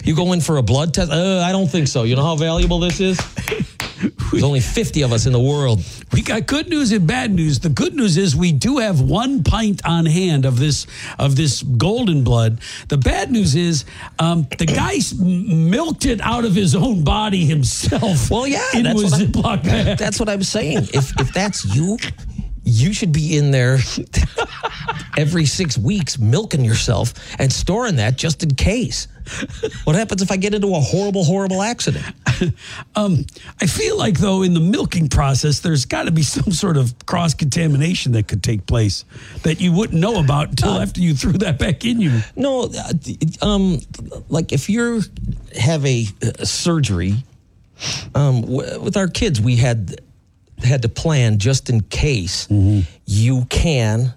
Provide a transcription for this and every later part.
You go in for a blood test? I don't think so. You know how valuable this is? There's only 50 of us in the world. We got good news and bad news. The good news is we do have 1 pint on hand of this golden blood. The bad news is the guy milked it out of his own body himself. Well, yeah, into a Ziploc bag. That's what I'm saying. If that's you, you should be in there every 6 weeks milking yourself and storing that just in case. What happens if I get into a horrible, horrible accident? I feel like, though, in the milking process, there's got to be some sort of cross-contamination that could take place that you wouldn't know about until after you threw that back in you. No, like if you have a surgery, with our kids, we had to plan just in case you can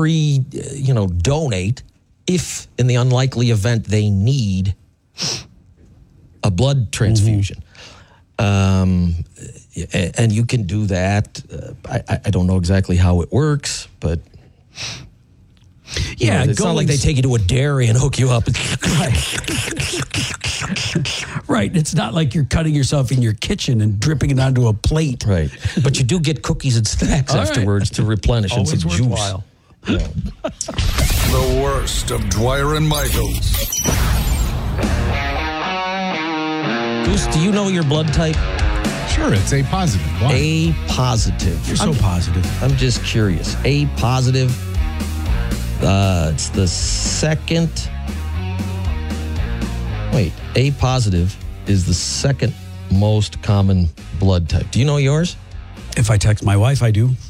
donate if in the unlikely event they need a blood transfusion. And you can do that. I don't know exactly how it works, but yeah, it's not like they take you to a dairy and hook you up. Right. It's not like you're cutting yourself in your kitchen and dripping it onto a plate. Right. But you do get cookies and snacks afterwards to replenish and some juice. Worthwhile. Yeah. The worst of Dwyer and Michaels. Goose, do you know your blood type? Sure, it's A positive. Why? A positive. You're so positive. I'm just curious. A positive. It's the second. Wait, A positive is the second most common blood type. Do you know yours? If I text my wife, I do.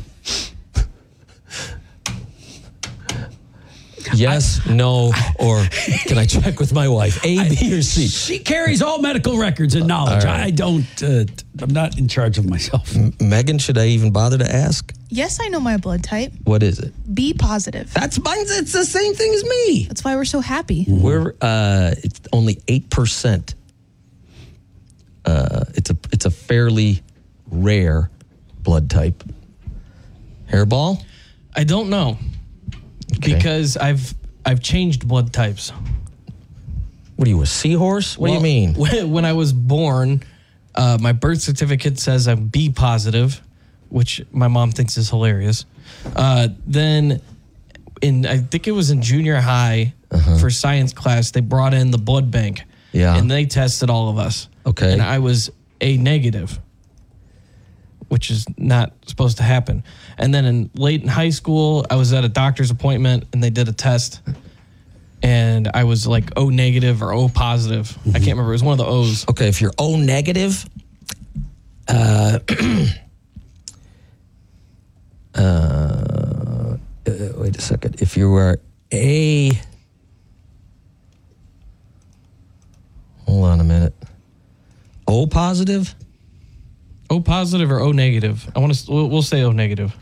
Yes, no, or can I check with my wife? A, B, or C? She carries all medical records and knowledge. All right. I don't. I'm not in charge of myself. Megan, should I even bother to ask? Yes, I know my blood type. What is it? B positive. That's mine. It's the same thing as me. That's why we're so happy. We're it's only 8%. It's a fairly rare blood type. Hairball? I don't know. Okay. Because I've changed blood types. What are you, a seahorse? What do you mean? When I was born, my birth certificate says I'm B positive, which my mom thinks is hilarious. Then, I think it was in junior high for science class, they brought in the blood bank. Yeah. And they tested all of us. Okay. And I was A negative, which is not supposed to happen. And then late in high school, I was at a doctor's appointment and they did a test. And I was like O negative or O positive. I can't remember. It was one of the O's. Okay, if you're O negative, wait a second. If you are hold on a minute. O positive? O positive or O negative? We'll say O negative.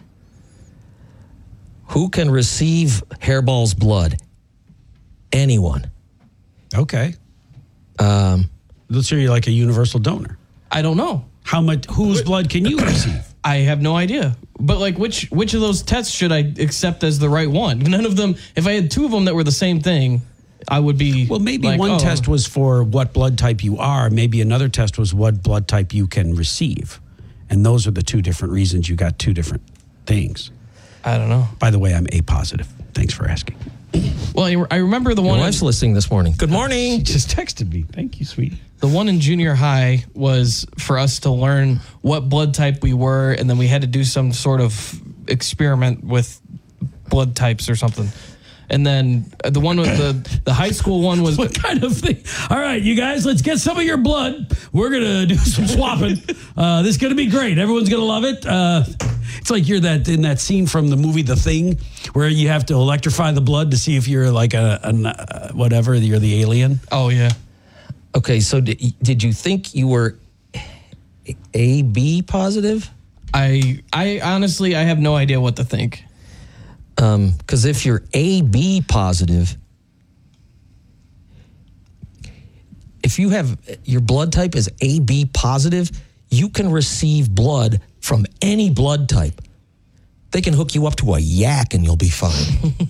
Who can receive Hairball's blood? Anyone. Okay. Let's say you're like a universal donor. I don't know. How much? Whose blood can you receive? I have no idea. But like, which of those tests should I accept as the right one? None of them. If I had two of them that were the same thing, I would be. Well, maybe like, one test was for what blood type you are. Maybe another test was what blood type you can receive. And those are the two different reasons you got two different things. I don't know. By the way, I'm A positive. Thanks for asking. Well, I remember the Your one. wife's listening this morning. Good morning. She just texted me. Thank you, sweetie. The one in junior high was for us to learn what blood type we were, and then we had to do some sort of experiment with blood types or something. And then the one with the high school one was... What kind of thing? All right, you guys, let's get some of your blood. We're going to do some swapping. This is going to be great. Everyone's going to love it. It's like you're in that scene from the movie The Thing where you have to electrify the blood to see if you're like whatever, you're the alien. Oh, yeah. Okay, so did you think you were AB positive? I honestly, I have no idea what to think. Because if you're AB positive, if you have your blood type is AB positive, you can receive blood from any blood type. They can hook you up to a yak and you'll be fine.